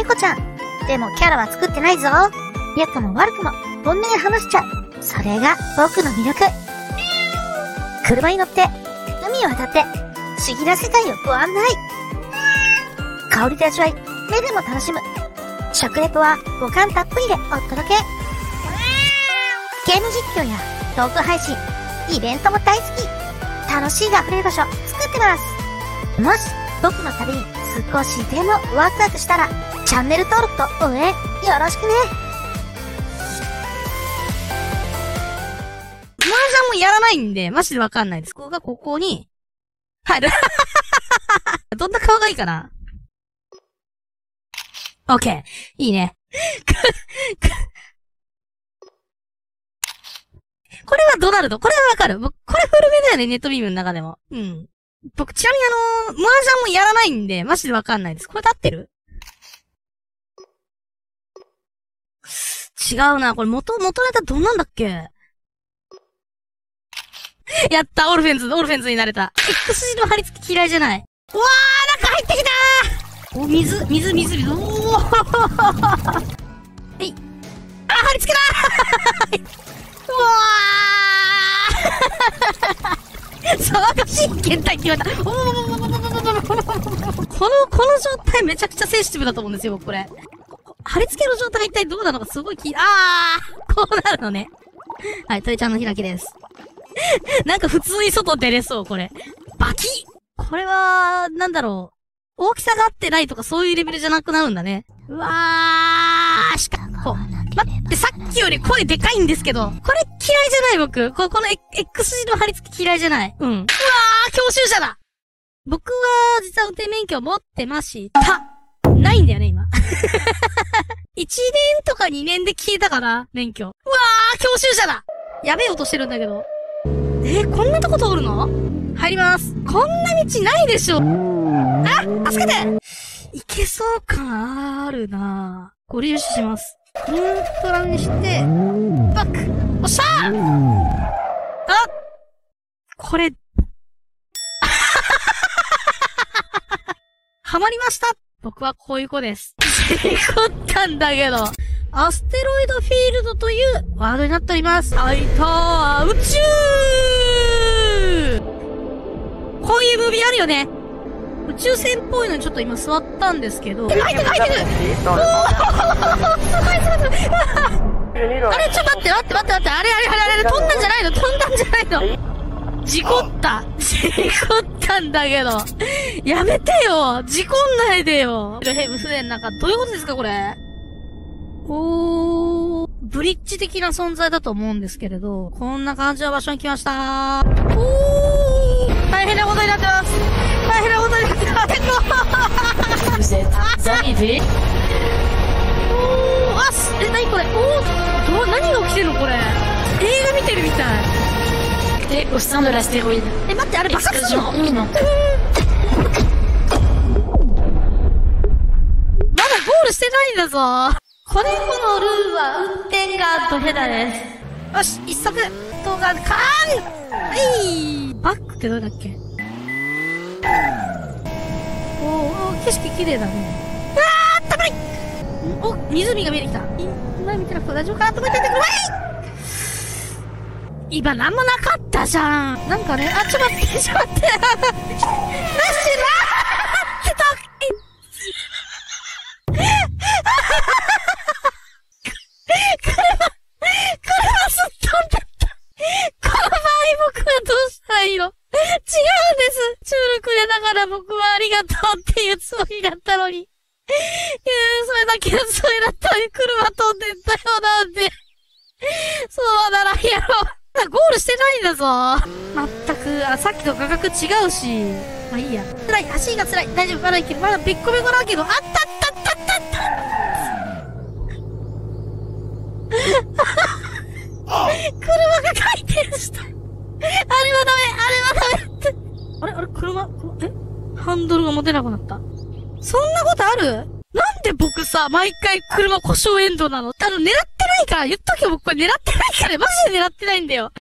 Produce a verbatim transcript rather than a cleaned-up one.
猫ちゃん。でもキャラは作ってないぞ。良くも悪くも本音で話しちゃう。それが僕の魅力。車に乗って海を渡って不思議な世界をご案内。香りで味わい、目でも楽しむ。食レポは五感たっぷりでお届け。ゲーム実況やトーク配信、イベントも大好き。楽しいが溢れる場所作ってます。もし僕の旅に少しでもワクワクしたらチャンネル登録と応援よろしくね。 麻雀もやらないんでマジでわかんないです。ここがここに入る。どんな顔がいいかな。オッケー。いいね。これはドナルド。これはわかる。僕、これ古めだよね、ネットビームの中でも。うん。僕、ちなみにあのー、麻雀もやらないんで、マジでわかんないです。これで合ってる？違うな。これ元、元ネタどんなんだっけ？やった、オルフェンズ、オルフェンズになれた。X 字の貼り付き嫌いじゃない。うわー、中入ってきたー！お、水、水、水、水。おーはい。あ、貼り付けだーうわー騒がしい検体決まった。おーこの、この状態めちゃくちゃセンシティブだと思うんですよ、僕これ。貼り付けの状態が一体どうなのかすごい気、あーこうなるのね。はい、鳥ちゃんの開きです。なんか普通に外出れそう、これ。バキッこれは、なんだろう。大きさが合ってないとかそういうレベルじゃなくなるんだね。うわーしか、こう。待って、さっきより声でかいんですけど。これ嫌いじゃない僕。こ、この X 字の貼り付き嫌いじゃない。うん。うわー教習者だ僕は、実は運転免許を持ってました。ないんだよね、今。いちねんとかにねんで消えたかな免許。うわー教習者だやべえ音してるんだけど。えー、こんなとこ通るの？入ります。こんな道ないでしょ。あ、助けていけそう感あるなぁ。ご利用します。ニュートラルにして、バックおっしゃーあこれ、はまりました僕はこういう子です。事故ったんだけど。アステロイドフィールドというワードになっております。はいたー宇宙こういうムービーあるよね。宇宙船っぽいのにちょっと今座ったんですけど。入ってく入ってくおーすごいすごいすごいあれちょっと待って待って待って待って。あれあれあれあれ飛んだんじゃないの飛んだんじゃないの事故った事故ったんだけど。やめてよ事故んないでよヘブ船の中どういうことですかこれ。おー、ブリッジ的な存在だと思うんですけれど、こんな感じの場所に来ましたー。おー、大変なことになってます。大変なことになってます。おー、あす、え、なにこれおー、ど、何が起きてるのこれ。映画見てるみたい。 え、au sein de l'astéroïde。 え、待って、あれ爆発するの？まだゴールしてないんだぞ。これこのルールは運転がドヘダです。よし、一足動画、カーンはい。バックってどれだっけ。おー、景色綺麗だね。うわー、あったかいお、湖が見えてきた。今見てなくて大丈夫かなと思っててくれ。今なんもなかったじゃん。なんかね、あ、ちょっと待って、ちょっと待って。なしなーってた。車、車すっ飛んじゃった。この場合僕はどうしたらいいの？違うんです。中力でだから僕はありがとうっていうつもりだったのに。いやそれだけのつもりだったのに車飛んでったよなんで。そうならんやろ。ゴールしてないんだぞ。まったく、あ、さっきと画角違うし。まあいいや。辛い、走りが辛い。大丈夫、まだいける。まだべっこべこだけど、あったあったあったあったあった車が回転した。あれはダメ、あれはダメって。あれあれ車、えハンドルが持てなくなった。そんなことある？なんで僕さ、毎回車故障エンドなの？あの、狙ってないから言っとけよ、僕これ狙ってないから、マジで狙ってないんだよ。